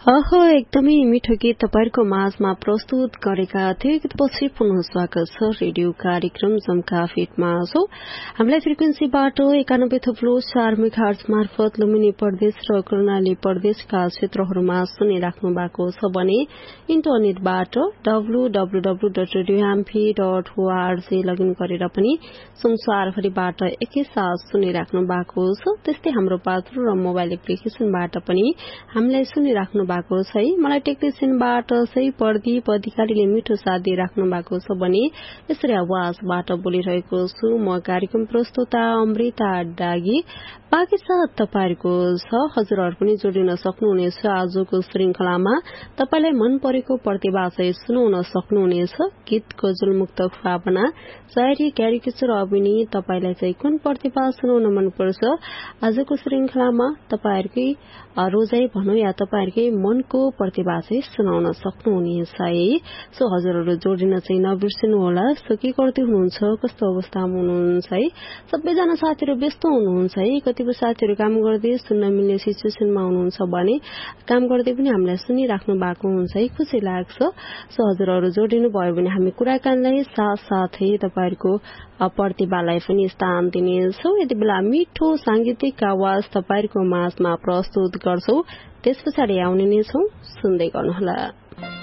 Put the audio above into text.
अहो एकदमै मिठो गीत तपाईहरुको माझमा प्रस्तुत गरेका थिए। गीतपछि पुनः स्वागत छ रेडियो कार्यक्रम जमका फिटमा। हामीलाई फ्रिक्वेन्सीबाट 91.4 मेगाहर्ज मार्फत लुम्बिनी प्रदेश र कर्णाली प्रदेशका क्षेत्रहरूमा सुनिराख्नु भएको छ भने इन्टरनेटबाट www.radioamfi.org लगइन गरेर पनि संसारभरिबाट एकैसाथ सुनिराख्नु भएको छ। त्यस्तै हाम्रो पात्र र मोबाइल एप्लिकेशनबाट पनि हामीलाई सुनिराख्नु भएको छ। मलाई टेक्निसियनबाट सही प्रदीप अधिकारीले मिठो साथ दिइराख्नु भएको छ भने यसरी आवाजबाट बोलिरहेको छु म कार्यक्रम प्रस्तुता अमृता डागी। बाँकी साथ तपाईहरुको छ। हजुरहरु पनि जोडिन सक्नुहुनेछ आजको श्रृंखलामा। तपाईलाई मन परेको प्रतिभा चाहिँ सुनाउन सक्नुहुनेछ। गीत गजल मुक्तक भावना शायरी क्यारिकेचर अभिनय तपाईलाई चाहिँ कुन प्रतिभा सुनाउन मन पर्छ आजको श्रृंखलामा तपाईहरुकै रोजाई भनौं या तपाईहरुकै मनको प्रतिभा चाहिँ सुनाउन सक्नुहुनेछ है। सो हजुरहरु जोडिन चाहिँ नबिर्सिनु होला। सो के गर्दै हुनुहुन्छ, कस्तो अवस्थामा हुनुहुन्छ है। सबैजना साथीहरु व्यस्त हुनुहुन्छ है। कतिपय साथीहरु काम गर्दै सुन्न मिल्ने सिचुएसनमा हुनुहुन्छ भने काम गर्दै पनि हामीलाई सुनिराख्नु भएको हुन्छ है, खुसी लाग्छ। सो हजुरहरु जोडिनु भयो भने हामी कुराकानीलाई साथसाथै तपाईहरुको प्रतिभालाई पनि स्थान दिनेछौं। यति बेला मिठो सांगीतिक आवाज तपाईहरुको माझमा प्रस्तुत गर्छौं। त्यस पछाडि आउने नै छौं, सुन्दै गर्नुहोला।